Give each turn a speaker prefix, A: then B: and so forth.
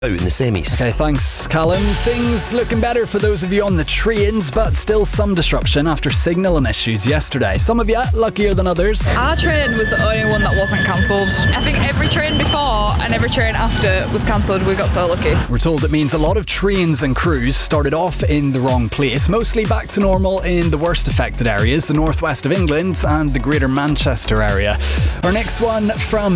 A: in the semis.
B: Okay, thanks, Callum. Things looking better for those of you on the trains, but still some disruption after signalling issues yesterday. Some of you luckier than others.
C: Our train was the only one that wasn't cancelled. I think every train before and every train after was cancelled. We got so lucky.
B: We're told it means a lot of trains and crews started off in the wrong place, mostly back to normal in the worst affected areas, the northwest of England and the greater Manchester area. Our next one from